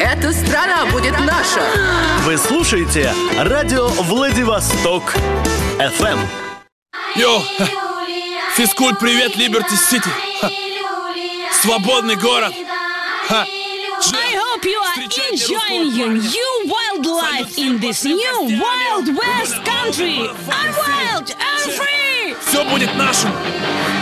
Эта страна будет наша. Вы слушаете радио Владивосток FM. Йоу, физкульт, привет, Либерти-Сити. Свободный город. I hope you are enjoying your new wild life in this new Wild West country. I'm wild, I'm free! Все будет нашим.